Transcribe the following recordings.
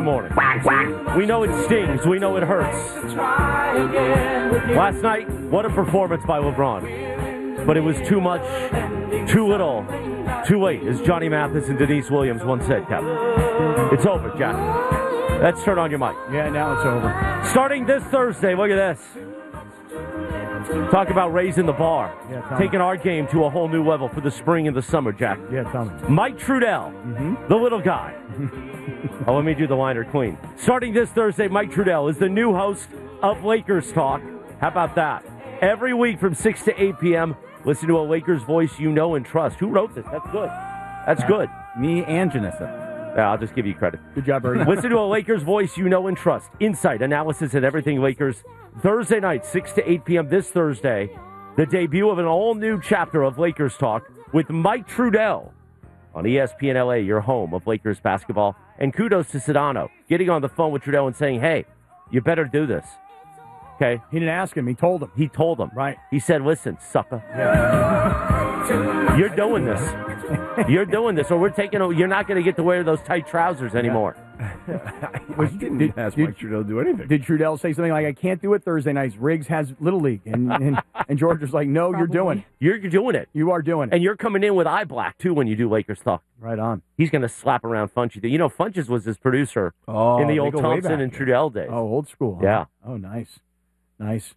morning. We know it stings. We know it hurts. Last night, what a performance by LeBron. But it was too much, too little, too late, as Johnny Mathis and Denise Williams once said, Kevin. It's over, Jack. Let's turn on your mic. Yeah, now it's over. Starting this Thursday, look at this. Talk about raising the bar. Yeah, taking our game to a whole new level for the spring and the summer, Jack. Yeah, tell me. Mike Trudell, the little guy. Oh, let me do the liner clean. Starting this Thursday, Mike Trudell is the new host of Lakers Talk. How about that? Every week from 6 to 8 p.m., listen to a Lakers voice you know and trust. Who wrote this? That's good. That's good. Me and Janessa. Yeah, I'll just give you credit. Good job, Bernie. Listen to a Lakers voice you know and trust. Insight, analysis, and everything Lakers. Thursday night, 6 to 8 p.m. this Thursday, the debut of an all-new chapter of Lakers Talk with Mike Trudell on ESPN LA, your home of Lakers basketball. And kudos to Sedano, getting on the phone with Trudell and saying, hey, you better do this. Okay? He didn't ask him. He told him. He told him. Right. He said, listen, sucker. Yeah. You're doing this. You're doing this, or you're not going to get to wear those tight trousers anymore. I didn't ask Mike Trudell to do anything. Did Trudell say something like, I can't do it Thursday nights? Riggs has Little League. And George was like, no, you're doing it. You're doing it. You are doing it. And you're coming in with eye black, too, when you do Lakers Talk. Right on. He's going to slap around Funches. You know, Funches was his producer in the old Thompson and Trudell days. Oh, old school. Huh? Yeah. Oh, nice. Nice.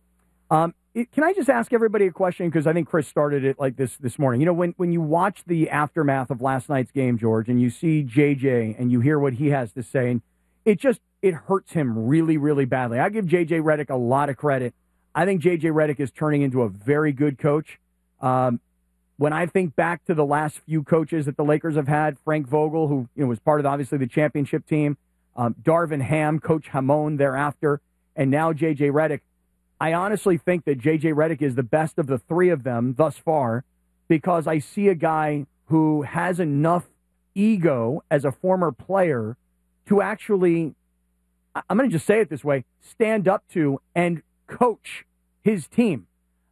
Can I just ask everybody a question? Because I think Chris started it like this morning. You know, when you watch the aftermath of last night's game, George, and you see JJ and you hear what he has to say, and it hurts him really, really badly. I give JJ Redick a lot of credit. I think JJ Redick is turning into a very good coach. When I think back to the last few coaches that the Lakers have had, Frank Vogel, who was part of obviously the championship team, Darvin Ham, Coach Hamon thereafter, and now JJ Redick. I honestly think that J.J. Redick is the best of the three of them thus far because I see a guy who has enough ego as a former player to actually, I'm going to just say it this way, stand up to and coach his team.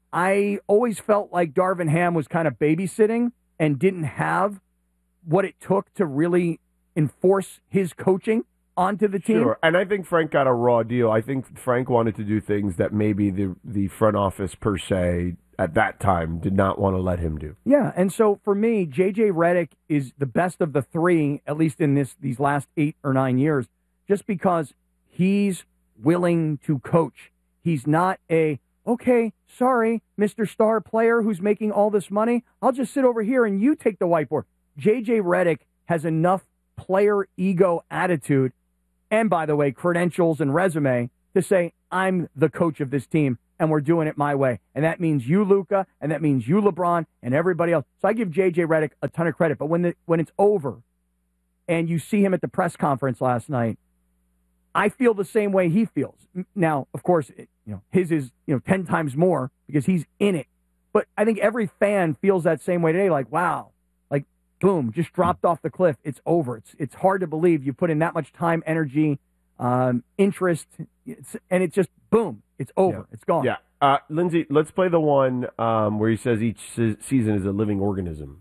I always felt like Darvin Ham was kind of babysitting and didn't have what it took to really enforce his coaching onto the team. Sure, and I think Frank got a raw deal. I think Frank wanted to do things that maybe the front office per se at that time did not want to let him do. Yeah, and so for me, J.J. Redick is the best of the three, at least in these last 8 or 9 years, just because he's willing to coach. He's not okay, sorry, Mr. Star player who's making all this money, I'll just sit over here and you take the whiteboard. J.J. Redick has enough player ego attitude and, by the way, credentials and resume to say, I'm the coach of this team, and we're doing it my way. And that means you, Luka, and that means you, LeBron, and everybody else. So I give J.J. Redick a ton of credit. But when it's over and you see him at the press conference last night, I feel the same way he feels. Now, of course, his is 10 times more because he's in it. But I think every fan feels that same way today, like, wow. Boom, just dropped off the cliff. It's over. It's hard to believe you put in that much time, energy, interest, and it's just, boom, it's over. Yeah. It's gone. Yeah. Lindsay, let's play the one where he says each season is a living organism.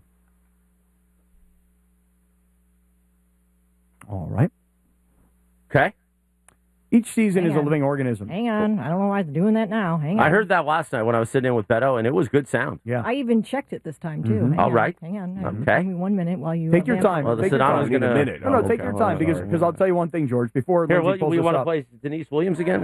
All right. Okay. Each season is a living organism. Hang on. I don't know why it's doing that now. Hang on. I heard that last night when I was sitting in with Beto, and it was good sound. Yeah. I even checked it this time, too. Mm-hmm. Hang All on. right. Hang on. Okay. Give me 1 minute while you... Take your time. Well, the take your time. Sedano's going to... a minute. No, take your time because I'll tell you one thing, George. Before Here, Lindsay pulls we this want to up. play Denise Williams again?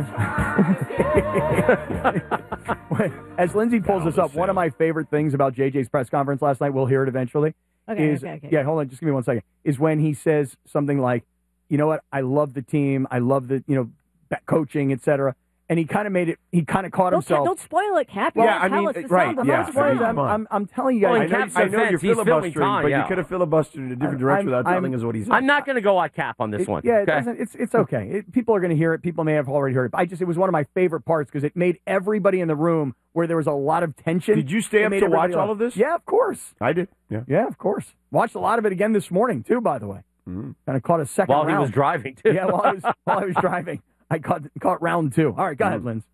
As Lindsay pulls this up, one of my favorite things about JJ's press conference last night, we'll hear it eventually, Okay. Yeah, hold on, just give me 1 second, is when he says something like, you know what, I love the team, I love the, coaching, etc. And he kind of made it. He kind of caught himself. Don't spoil it, Cap. Well, I mean, right? Yeah, I'm telling you guys. I know you're filibustering, but you could have filibustered in a different direction without telling us what he said. I'm not going to go on Cap on this one. Yeah, okay? it's okay. People are going to hear it. People may have already heard it. But it was one of my favorite parts because it made everybody in the room where there was a lot of tension. Did you stay up to watch all of this? Yeah, of course. I did. Yeah, of course. Watched a lot of it again this morning too. By the way, kind of caught a second while round. he was driving too. Yeah, while I was driving, I caught round 2. All right, go ahead, Linz.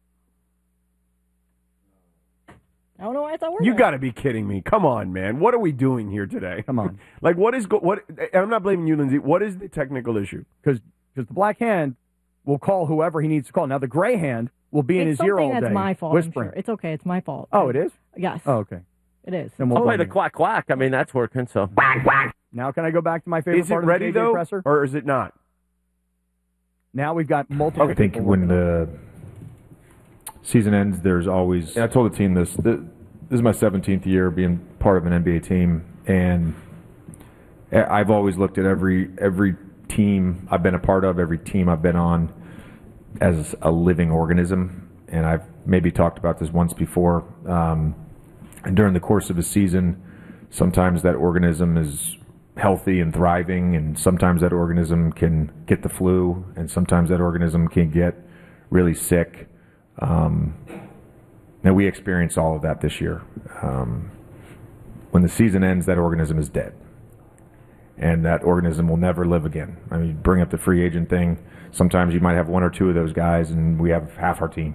I don't know why it's not working. You got to be kidding me. Come on, man. What are we doing here today? Come on. Like, what? I'm not blaming you, Lindsay. What is the technical issue? Because because the black hand will call whoever he needs to call. Now the gray hand will be in his ear all day. It's something that's my fault. whispering. I'm sure. It's okay. It's my fault. Oh, it is? Yes. Oh, okay. It is. Then we'll I'll play blame the you. quack quack. I mean, that's working. So Now can I go back to my favorite Is it part ready of the JJ though, presser? or is it not? Now we've got multiple. I think people when working. the season ends, there's always. And I told the team this. This is my 17th year being part of an NBA team, and I've always looked at every team I've been a part of, every team I've been on, as a living organism. And I've maybe talked about this once before. And during the course of a season, sometimes that organism is healthy and thriving, and sometimes that organism can get the flu, and sometimes that organism can get really sick. Now we experience all of that this year. When the season ends, that organism is dead, and that organism will never live again. I mean, bring up the free agent thing. Sometimes you might have one or two of those guys, and we have half our team.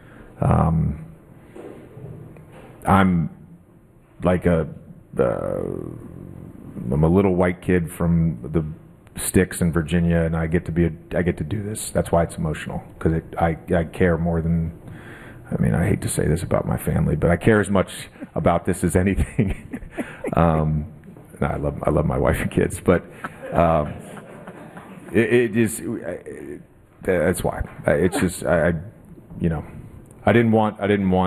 I'm like I'm a little white kid from the sticks in Virginia, and I get to do this. That's why it's emotional, because I care more than. I mean, I hate to say this about my family, but I care as much about this as anything. I love my wife and kids, but it is. That's why. It's just I didn't want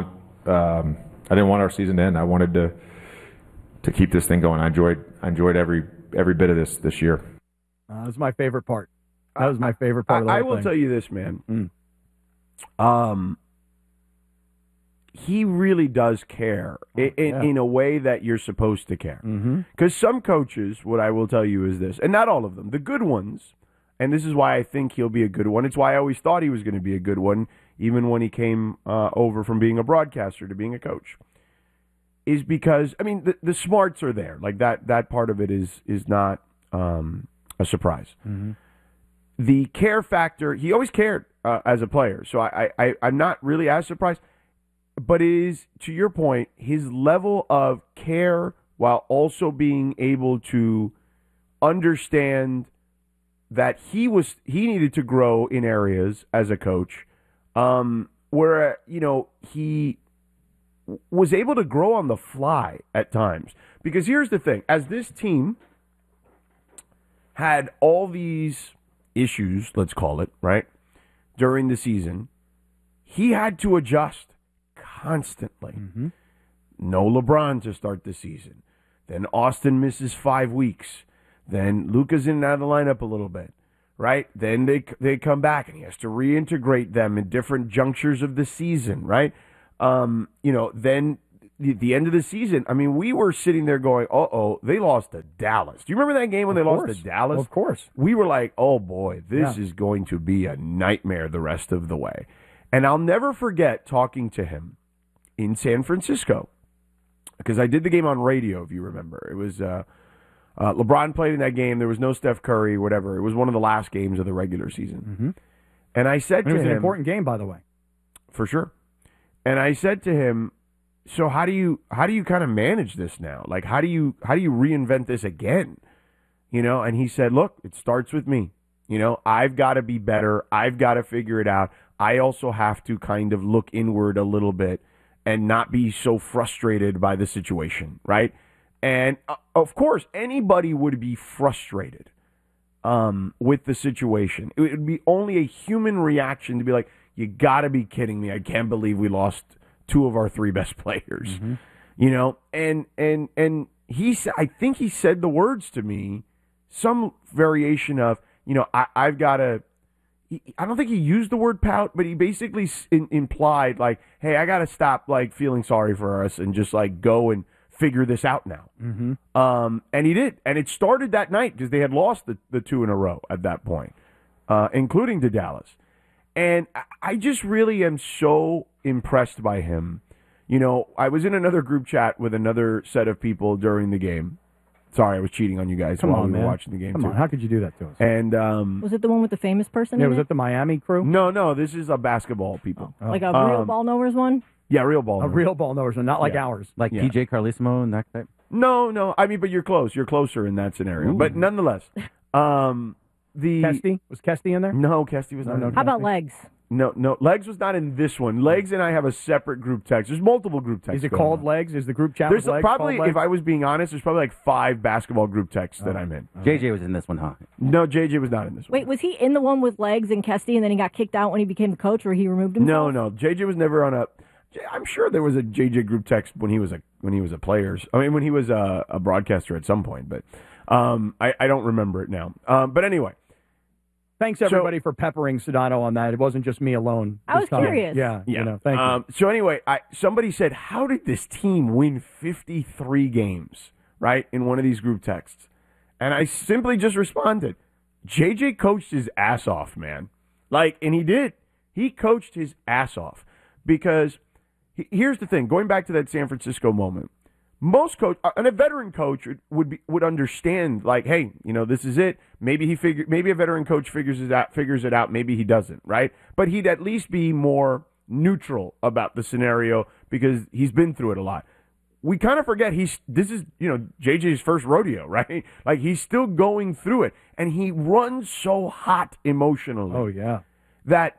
our season to end. I wanted to keep this thing going. I enjoyed every bit of this year. That was my favorite part. That was my favorite part of the whole I will thing. tell you this, man. He really does care in a way that you're supposed to care. Because some coaches, what I will tell you is this, and not all of them, the good ones, and this is why I think he'll be a good one. It's why I always thought he was going to be a good one, even when he came over from being a broadcaster to being a coach, is because, I mean, the smarts are there. Like that part of it is not a surprise. The care factor, he always cared as a player, so I'm not really as surprised. But it is, to your point, his level of care while also being able to understand that he needed to grow in areas as a coach where, he was able to grow on the fly at times. Because here's the thing, as this team had all these issues, let's call it, right, during the season, he had to adjust constantly. No LeBron to start the season. Then Austin misses 5 weeks. Then Luka's in and out of the lineup a little bit, right? Then they come back and he has to reintegrate them in different junctures of the season, right? Then the end of the season, I mean, we were sitting there going, they lost to Dallas. Do you remember that game when they lost to Dallas? Of course. We were like, oh boy, this is going to be a nightmare the rest of the way. And I'll never forget talking to him in San Francisco, because I did the game on radio, if you remember. It was LeBron played in that game. There was no Steph Curry, whatever. It was one of the last games of the regular season. And I said to him... It was an important game, by the way. For sure. And I said to him, so how do you kind of manage this now? Like, how do you reinvent this again? And he said, look, it starts with me. I've got to be better. I've got to figure it out. I also have to kind of look inward a little bit and not be so frustrated by the situation, right? And, of course, anybody would be frustrated with the situation. It would be only a human reaction to be like, you got to be kidding me. I can't believe we lost 2 of our 3 best players. And he said, I think he said the words to me, some variation of, I've got to, I don't think he used the word pout, but he basically implied like, hey, I got to stop like feeling sorry for us and just like go and figure this out now. And he did. And it started that night because they had lost the 2 in a row at that point, including to Dallas. And I just really am so impressed by him. I was in another group chat with another set of people during the game. Sorry, I was cheating on you guys while we were watching the game. Come on, how could you do that to us? And was it the one with the famous person? Yeah, in was it? it the Miami crew? No, this is a basketball people. Like a real ball knowers one? Yeah, real ball. A real ball knowers, not like ours. Like PJ Carlesimo and that type? No. I mean, but you're close. You're closer in that scenario. Ooh. But nonetheless, Kesty? Was Kesty in there? No, Kesty was not. No, in How there. about Legs? No, Legs was not in this one. Legs and I have a separate group text. There's multiple group texts. Is it going called on. Legs? Is the group chat There's with Legs probably, called Legs? if I was being honest, there's probably like 5 basketball group texts that I'm in. JJ was in this one, huh? No, JJ was not in this one. Wait, was he in the one with Legs and Kesty, and then he got kicked out when he became the coach, or he removed himself? No. JJ was never on a. I'm sure there was a JJ group text when he was a players. I mean, when he was a broadcaster at some point, but I don't remember it now. But anyway. Thanks, everybody, for peppering Sedano on that. It wasn't just me alone. I was curious. Yeah. Thank you. So anyway, somebody said, how did this team win 53 games, right, in one of these group texts? And I simply just responded, JJ coached his ass off, man. And he did. He coached his ass off. Because here's the thing, going back to that San Francisco moment, most coach and a veteran coach would understand, hey, this is it. Maybe a veteran coach figures it out. Maybe he doesn't, right? But he'd at least be more neutral about the scenario because he's been through it a lot. We kind of forget this is JJ's first rodeo, right? He's still going through it, and he runs so hot emotionally. Oh yeah, that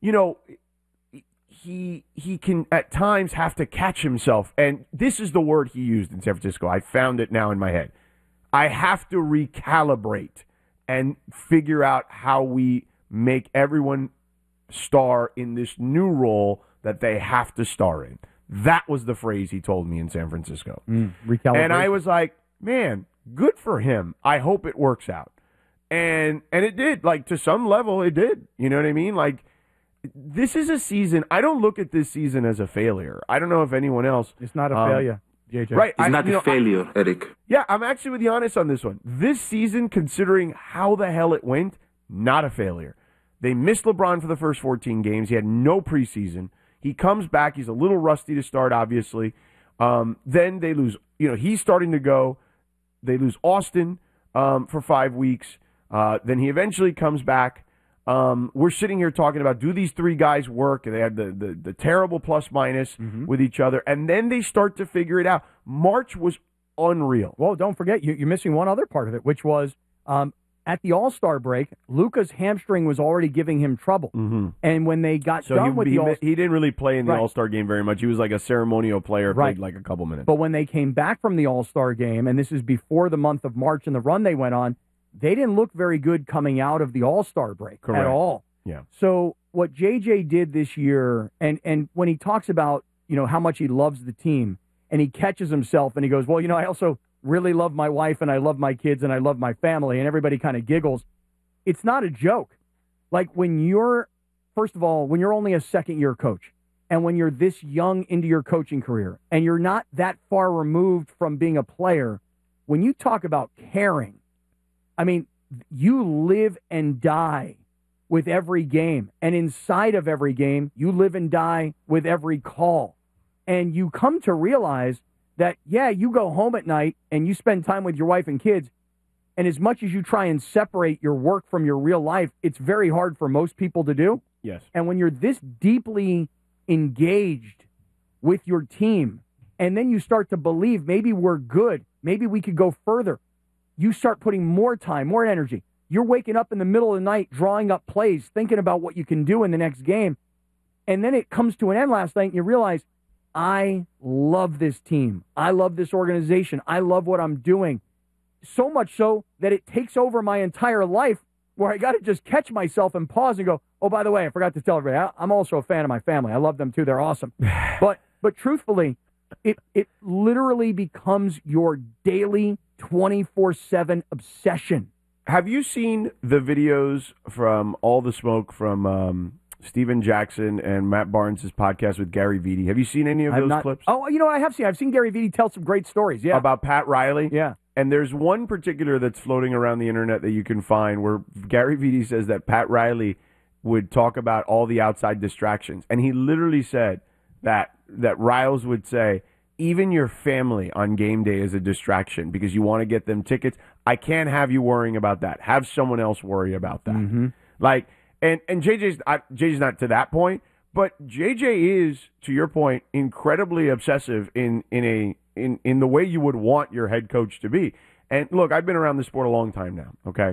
he can at times have to catch himself, and this is the word he used in San Francisco. I found it now in my head. I have to recalibrate and figure out how we make everyone star in this new role that they have to star in. That was the phrase he told me in San Francisco. Recalibration. And I was like, man, good for him. I hope it works out. And it did. To some level, it did. You know what I mean? This is a season. I don't look at this season as a failure. I don't know if anyone else. It's not a failure, JJ. Right. It's not a failure, Eric. Yeah, I'm actually with you honest on this one. This season, considering how the hell it went, not a failure. They missed LeBron for the first 14 games. He had no preseason. He comes back. He's a little rusty to start, obviously. Then they lose. He's starting to go. They lose Austin for 5 weeks. Then he eventually comes back. We're sitting here talking about, do these 3 guys work? They had the terrible plus-minus with each other. And then they start to figure it out. March was unreal. Well, don't forget, you're missing one other part of it, which was at the All-Star break, Luka's hamstring was already giving him trouble. Mm-hmm. And when they got done with the he didn't really play in the Right. All-Star game very much. He was like a ceremonial player, Right. played a couple minutes. But when they came back from the All-Star game, and this is before the month of March and the run they went on, they didn't look very good coming out of the All-Star break Correct. at all. Yeah. So what JJ did this year, and when he talks about, how much he loves the team, and he catches himself and he goes, well, I also really love my wife and I love my kids and I love my family, and everybody kind of giggles. It's not a joke. First of all, when you're only a second-year coach, and when you're this young into your coaching career, and you're not that far removed from being a player, when you talk about caring, I mean, you live and die with every game. And inside of every game, you live and die with every call. And you come to realize that, you go home at night and you spend time with your wife and kids. And as much as you try and separate your work from your real life, it's very hard for most people to do. Yes. And when you're this deeply engaged with your team, and then you start to believe maybe we're good, maybe we could go further, you start putting more time, more energy. You're waking up in the middle of the night, drawing up plays, thinking about what you can do in the next game. And then it comes to an end last night, and you realize, I love this team. I love this organization. I love what I'm doing. So much so that it takes over my entire life, where I got to just catch myself and pause and go, oh, by the way, I forgot to tell everybody, I'm also a fan of my family. I love them too. They're awesome. But truthfully, it literally becomes your daily 24/7 obsession. Have you seen the videos from All the Smoke from Steven Jackson and Matt Barnes' podcast with Gary Vitti? Have you seen any of those clips? Oh, I have seen. I've seen Gary Vitti tell some great stories. Yeah, about Pat Riley. Yeah. And there's one particular that's floating around the internet that you can find where Gary Vitti says that Pat Riley would talk about all the outside distractions. And he literally said that Riles would say, even your family on game day is a distraction because you want to get them tickets. I can't have you worrying about that. Have someone else worry about that. Mm-hmm. And JJ's not to that point, but JJ is, to your point, incredibly obsessive in the way you would want your head coach to be. And look, I've been around this sport a long time now, okay?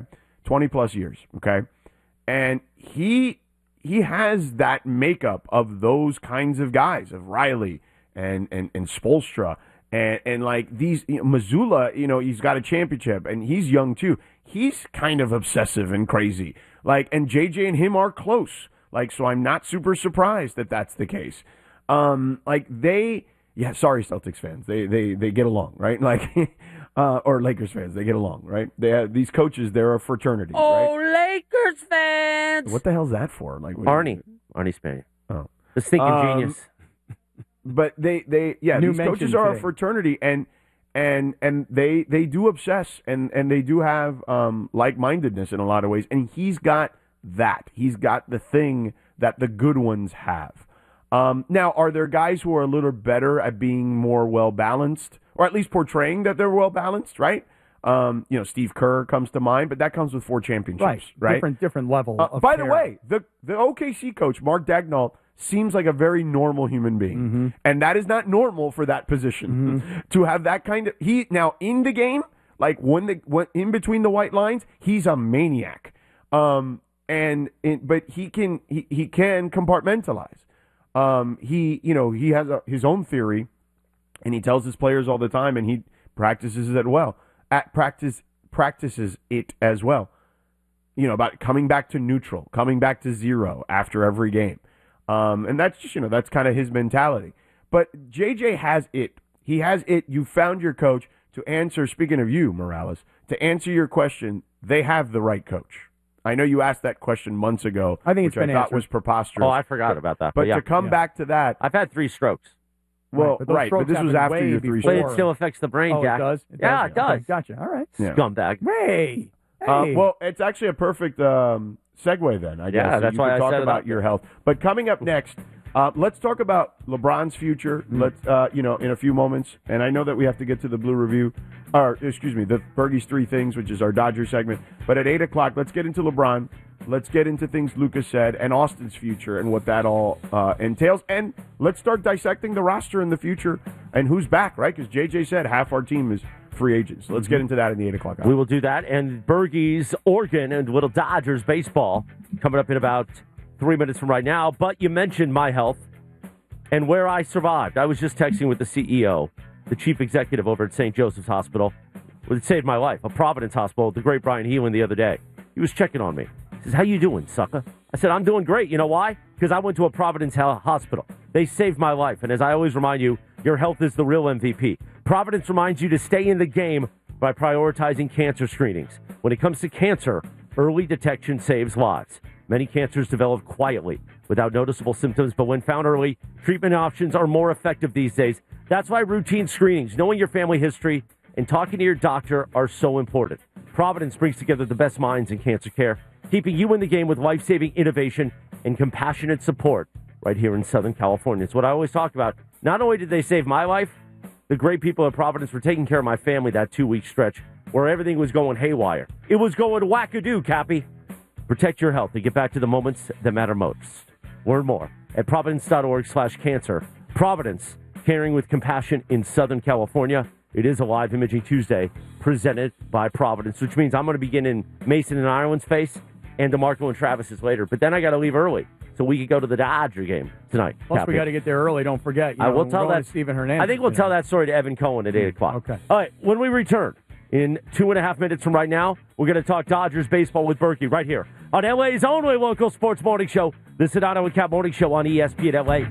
20-plus years, okay? And he has that makeup of those kinds of guys, of Riley and Spoelstra and like these, Mazzulla, he's got a championship and he's young too. He's kind of obsessive and crazy. Like, and JJ and him are close. Like, so I'm not super surprised that that's the case. Sorry, Celtics fans. They get along, right? Like, or Lakers fans, they get along, right? They have these coaches, they're a fraternity, right? Lakers fans! What the hell's that for? Like, Arnie Spanier. Oh. The stinking genius. But these coaches are a fraternity, and they do obsess, and they do have like-mindedness in a lot of ways, and he's got that. He's got the thing that the good ones have. Now, are there guys who are a little better at being more well-balanced, or at least portraying that they're well-balanced, right? Steve Kerr comes to mind, but that comes with 4 championships, right? Different level of By care. the way, the OKC coach, Mark Daigneault, seems like a very normal human being. Mm-hmm. And that is not normal for that position. Mm-hmm. To have that kind of... Now, in the game, like when in between the white lines, he's a maniac. But he can compartmentalize. He has his own theory, and he tells his players all the time, and he practices it as well. About coming back to neutral, coming back to zero after every game. And that's just, that's kind of his mentality. But JJ has it. He has it. You found your coach to answer, speaking of you, Morales, to answer your question. They have the right coach. I know you asked that question months ago, I think which I thought was preposterous. Oh, I forgot about that. But yeah. to come back to that. I've had 3 strokes. Well, right, but this was after your 3 But strokes. it still affects the brain, Jack. It does? Yeah, it does. Okay, gotcha. All right. Yeah. Scumbag. Hey. Well, it's actually a perfect segue then, I guess. Yeah, so that's you why can I talk said about your health. But coming up next, let's talk about LeBron's future. Let's, in a few moments. And I know that we have to get to the Blue Review, the Bergie's 3 Things, which is our Dodger segment. But at 8 o'clock, let's get into LeBron. Let's get into things Lucas said and Austin's future and what that all entails. And let's start dissecting the roster in the future and who's back, right? Because JJ said half our team is free agents. So let's get into that in the 8 o'clock hour. We will do that. And Bergie's Oregon and Little Dodgers baseball coming up in about 3 minutes from right now. But you mentioned my health and where I survived. I was just texting with the CEO, the chief executive over at St. Joseph's Hospital. It saved my life, a Providence Hospital, the great Brian Heelan the other day. He was checking on me. He says, how you doing, sucker? I said, I'm doing great. You know why? Because I went to a Providence hospital. They saved my life. And as I always remind you, your health is the real MVP. Providence reminds you to stay in the game by prioritizing cancer screenings. When it comes to cancer, early detection saves lives. Many cancers develop quietly without noticeable symptoms, but when found early, treatment options are more effective these days. That's why routine screenings, knowing your family history, and talking to your doctor are so important. Providence brings together the best minds in cancer care, keeping you in the game with life-saving innovation and compassionate support right here in Southern California. It's what I always talk about. Not only did they save my life, the great people at Providence were taking care of my family that 2-week stretch where everything was going haywire. It was going wackadoo, Cappy. Protect your health and get back to the moments that matter most. Learn more at providence.org/cancer. Providence, caring with compassion in Southern California. It is a live Imaging Tuesday presented by Providence, which means I'm going to begin in Mason and Ireland's face and DeMarco and Travis's later. But then I got to leave early so we could go to the Dodger game tonight. Plus, Cappy. we got to get there early. Don't forget. I will tell that. Stephen Hernandez. I think we'll tell that story to Evan Cohen at 8 o'clock. Okay. All right. When we return in 2.5 minutes from right now, we're going to talk Dodgers baseball with Berkey right here on LA's only local sports morning show, the Sedano and Cap Morning Show on ESPN LA.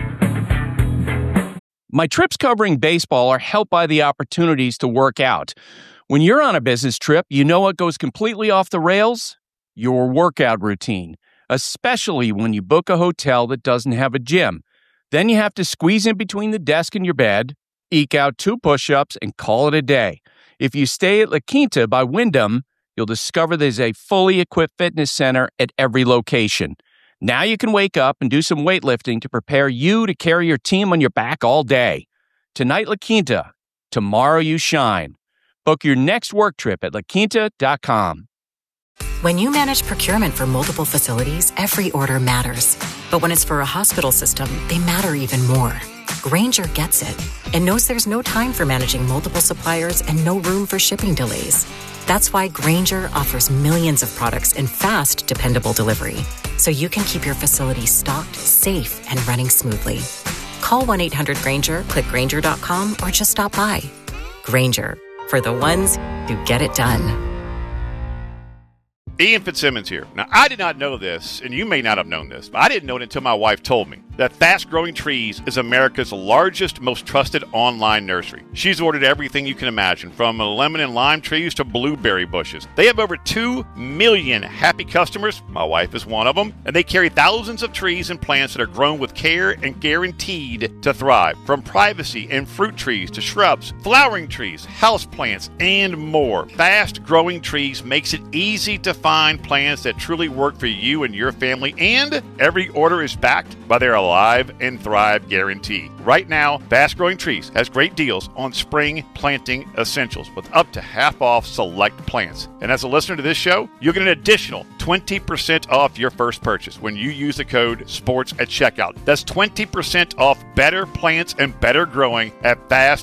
My trips covering baseball are helped by the opportunities to work out. When you're on a business trip, you know what goes completely off the rails? Your workout routine, especially when you book a hotel that doesn't have a gym. Then you have to squeeze in between the desk and your bed, eke out 2 push-ups, and call it a day. If you stay at La Quinta by Wyndham, you'll discover there's a fully equipped fitness center at every location. Now you can wake up and do some weightlifting to prepare you to carry your team on your back all day. Tonight, La Quinta. Tomorrow, you shine. Book your next work trip at laquinta.com. When you manage procurement for multiple facilities, every order matters. But when it's for a hospital system, they matter even more. Grainger gets it and knows there's no time for managing multiple suppliers and no room for shipping delays. That's why Grainger offers millions of products in fast, dependable delivery, so you can keep your facility stocked, safe, and running smoothly. Call 1-800-GRAINGER, click Grainger.com, or just stop by. Grainger, for the ones who get it done. Ian Fitzsimmons here. Now, I did not know this, and you may not have known this, but I didn't know it until my wife told me, that Fast Growing Trees is America's largest, most trusted online nursery. She's ordered everything you can imagine, from lemon and lime trees to blueberry bushes. They have over 2 million happy customers. My wife is one of them. And they carry thousands of trees and plants that are grown with care and guaranteed to thrive. From privacy and fruit trees to shrubs, flowering trees, house plants, and more. Fast Growing Trees makes it easy to find plants that truly work for you and your family, and every order is backed by their Alive and Thrive guarantee. Right now, Fast Growing Trees has great deals on spring planting essentials with up to half off select plants. And as a listener to this show, you'll get an additional 20% off your first purchase when you use the code SPORTS at checkout. That's 20% off better plants and better growing at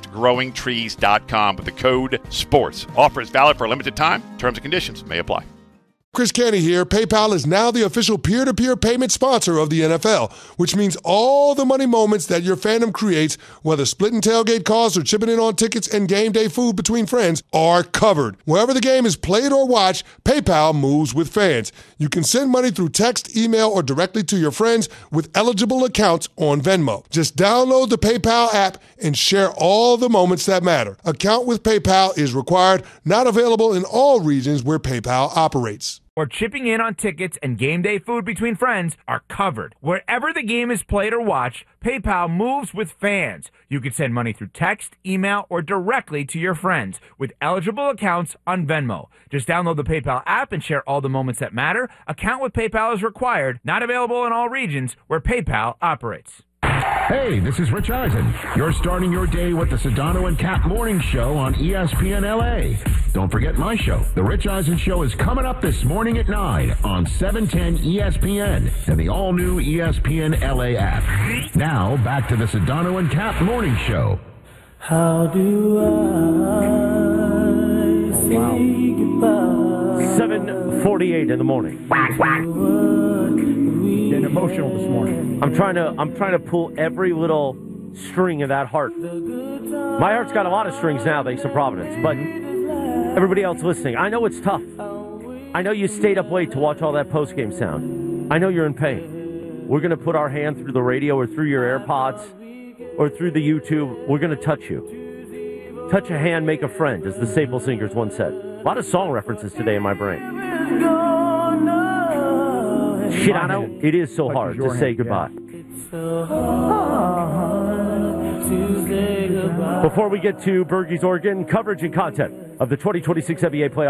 fastgrowingtrees.com with the code SPORTS. Offer is valid for a limited time. Terms and conditions may apply. Chris Canty here. PayPal is now the official peer-to-peer payment sponsor of the NFL, which means all the money moments that your fandom creates, whether splitting tailgate costs or chipping in on tickets and game day food between friends, are covered. Wherever the game is played or watched, PayPal moves with fans. You can send money through text, email, or directly to your friends with eligible accounts on Venmo. Just download the PayPal app and share all the moments that matter. Account with PayPal is required, not available in all regions where PayPal operates. Or chipping in on tickets and game day food between friends are covered. Wherever the game is played or watched, PayPal moves with fans. You can send money through text, email, or directly to your friends with eligible accounts on Venmo. Just download the PayPal app and share all the moments that matter. Account with PayPal is required, not available in all regions where PayPal operates. Hey, this is Rich Eisen. You're starting your day with the Sedano and Cap Morning Show on ESPN LA. Don't forget my show. The Rich Eisen Show is coming up this morning at 9 on 710 ESPN and the all-new ESPN LA app. Now, back to the Sedano and Cap Morning Show. How do I say goodbye? 7:48 in the morning. Getting emotional this morning. I'm trying to pull every little string of that heart. My heart's got a lot of strings now, thanks to Providence. But everybody else listening, I know it's tough. I know you stayed up late to watch all that post-game sound. I know you're in pain. We're going to put our hand through the radio or through your AirPods or through the YouTube. We're going to touch you. Touch a hand, make a friend, as the Staple Singers once said. A lot of song references today in my brain. Shit, I know it is so hard to say goodbye. Before we get to Bergey's Oregon, coverage and content of the 2026 NBA playoffs.